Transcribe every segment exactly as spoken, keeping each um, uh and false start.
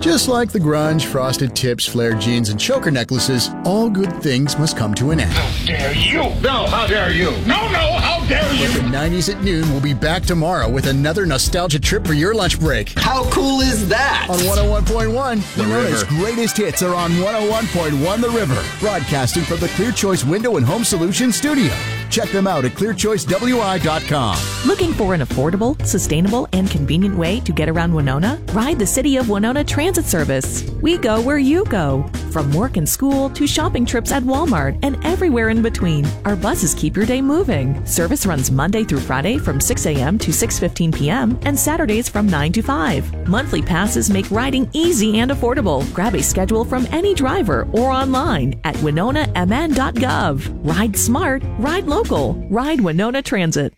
Just like the grunge, frosted tips, flared jeans, and choker necklaces, all good things must come to an end. How dare you! No, how dare you! No, no, how dare you! The nineties at noon will be back tomorrow with another nostalgia trip for your lunch break. How cool is that? On one oh one point one, The Winona's River. greatest hits are on one oh one point one The River, broadcasting from the Clear Choice Window and Home Solutions studio. Check them out at clear choice w i dot com. Looking for an affordable, sustainable, and convenient way to get around Winona? Ride the City of Winona Transit Service. We go where you go. From work and school to shopping trips at Walmart and everywhere in between, our buses keep your day moving. Service runs Monday through Friday from six a.m. to six fifteen p.m. and Saturdays from nine to five. Monthly passes make riding easy and affordable. Grab a schedule from any driver or online at winona m n dot gov. Ride smart, ride local, ride Winona Transit.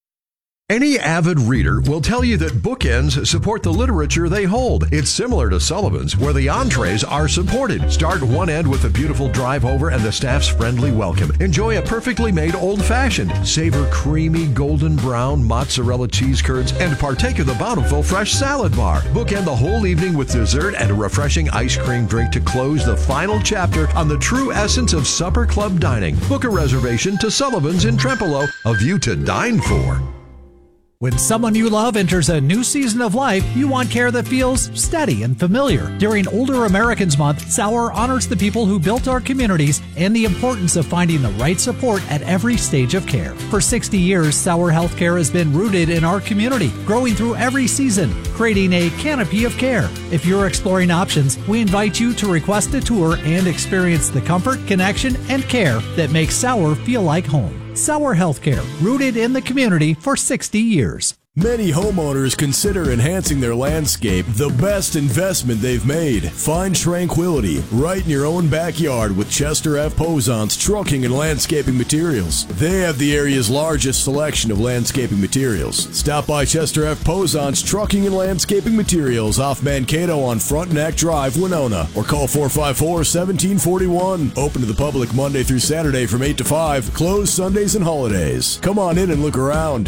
Any avid reader will tell you that bookends support the literature they hold. It's similar to Sullivan's, where the entrees are supported. Start one end with a beautiful drive over and the staff's friendly welcome. Enjoy a perfectly made old-fashioned. Savor creamy golden brown mozzarella cheese curds and partake of the bountiful fresh salad bar. Bookend the whole evening with dessert and a refreshing ice cream drink to close the final chapter on the true essence of supper club dining. Book a reservation to Sullivan's in Trempealeau, a view to dine for. When someone you love enters a new season of life, you want care that feels steady and familiar. During Older Americans Month, Sauer honors the people who built our communities and the importance of finding the right support at every stage of care. For sixty years, Sauer Healthcare has been rooted in our community, growing through every season, creating a canopy of care. If you're exploring options, we invite you to request a tour and experience the comfort, connection, and care that makes Sauer feel like home. Sauer Healthcare, rooted in the community for sixty years. Many homeowners consider enhancing their landscape the best investment they've made. Find tranquility right in your own backyard with Chester F. Posant's Trucking and Landscaping Materials. They have the area's largest selection of landscaping materials. Stop by Chester F. Posant's Trucking and Landscaping Materials off Mankato on Frontenac Drive, Winona, or call four five four, one seven four one. Open to the public Monday through Saturday from eight to five, closed Sundays and holidays. Come on in and look around.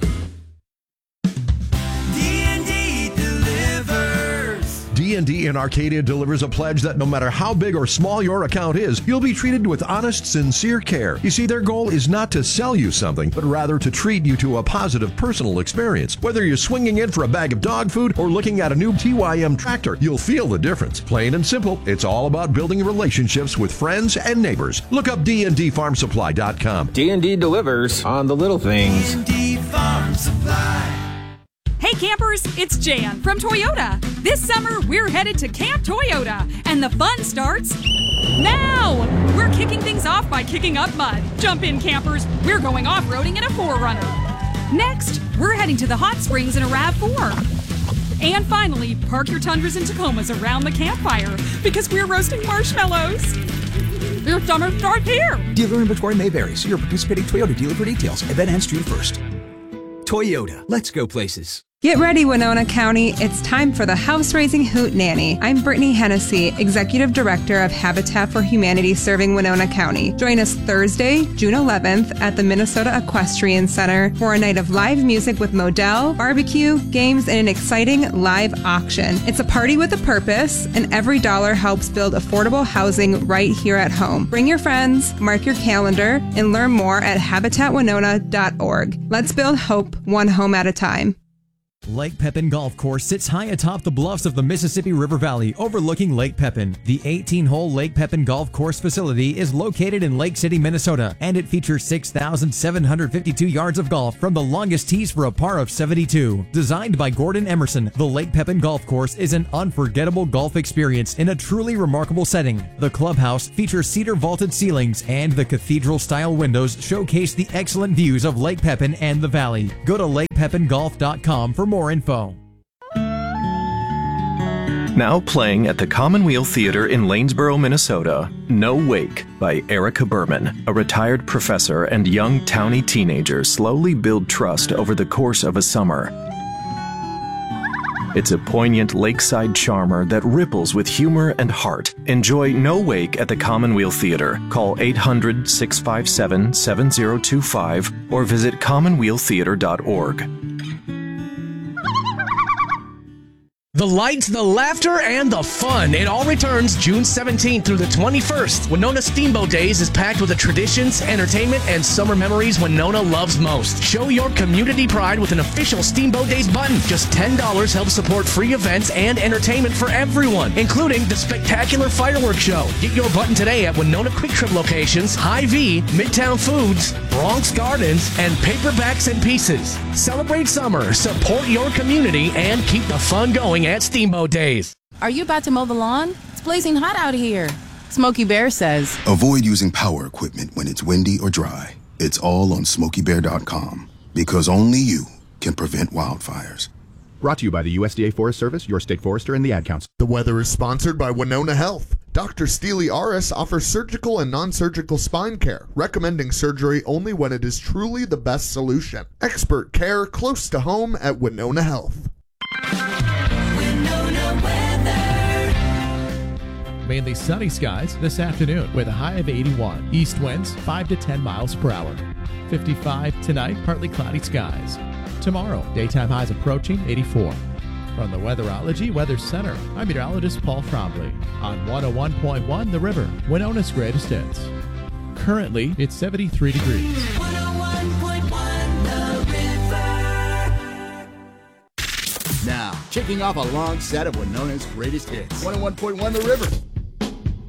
D and D in Arcadia delivers a pledge that no matter how big or small your account is, you'll be treated with honest, sincere care. You see, their goal is not to sell you something, but rather to treat you to a positive personal experience. Whether you're swinging in for a bag of dog food or looking at a new T Y M tractor, you'll feel the difference. Plain and simple, it's all about building relationships with friends and neighbors. Look up D and D farm supply dot com. D and D delivers on the little things. D and D Farm Supply. Hey campers, it's Jan from Toyota. This summer, we're headed to Camp Toyota, and the fun starts now! We're kicking things off by kicking up mud. Jump in, campers. We're going off-roading in a four runner. Next, we're heading to the hot springs in a RAV four. And finally, park your Tundras and Tacomas around the campfire because we're roasting marshmallows. Your summer starts here! Dealer inventory may vary. See your participating Toyota dealer for details. Event ends June first. Toyota. Let's go places. Get ready, Winona County. It's time for the House Raising Hoot Nanny. I'm Brittany Hennessy, Executive Director of Habitat for Humanity serving Winona County. Join us Thursday, June eleventh at the Minnesota Equestrian Center for a night of live music with Modell, barbecue, games, and an exciting live auction. It's a party with a purpose, and every dollar helps build affordable housing right here at home. Bring your friends, mark your calendar, and learn more at habitat winona dot org. Let's build hope one home at a time. Lake Pepin Golf Course sits high atop the bluffs of the Mississippi River Valley overlooking Lake Pepin. The eighteen-hole Lake Pepin Golf Course facility is located in Lake City, Minnesota, and it features six thousand seven hundred fifty-two yards of golf from the longest tees for a par of seventy-two. Designed by Gordon Emerson, the Lake Pepin Golf Course is an unforgettable golf experience in a truly remarkable setting. The clubhouse features cedar vaulted ceilings, and the cathedral-style windows showcase the excellent views of Lake Pepin and the valley. Go to lake pepin golf dot com for more info. Now playing at the Commonweal Theater in Lanesboro, Minnesota, No Wake by Erica Berman. A retired professor and young townie teenager slowly build trust over the course of a summer. It's a poignant lakeside charmer that ripples with humor and heart. Enjoy No Wake at the Commonweal Theater. Call eight hundred, six five seven, seven zero two five or visit commonweal theater dot org. The lights, the laughter, and the fun. It all returns June seventeenth through the twenty-first. Winona Steamboat Days is packed with the traditions, entertainment, and summer memories Winona loves most. Show your community pride with an official Steamboat Days button. Just ten dollars helps support free events and entertainment for everyone, including the spectacular fireworks show. Get your button today at Winona Quick Trip locations, Hy-Vee, Midtown Foods, Bronx Gardens, and Paperbacks and Pieces. Celebrate summer, support your community, and keep the fun going at Steamboat Days. Are you about to mow the lawn? It's blazing hot out here. Smokey Bear says, avoid using power equipment when it's windy or dry. It's all on smokey bear dot com, because only you can prevent wildfires. Brought to you by the U S D A Forest Service, your state forester, and the Ad Council. The weather is sponsored by Winona Health. Doctor Steely Aris offers surgical and non-surgical spine care, recommending surgery only when it is truly the best solution. Expert care close to home at Winona Health. Winona weather. Mainly sunny skies this afternoon with a high of eighty-one. East winds five to ten miles per hour. fifty-five tonight, partly cloudy skies. Tomorrow, daytime highs approaching eighty-four. From the Weatherology Weather Center, I'm meteorologist Paul Trombley on one oh one point one The River, Winona's greatest hits. Currently, it's seventy-three degrees. one oh one point one The River. Now, checking off a long set of Winona's greatest hits. one oh one point one The River.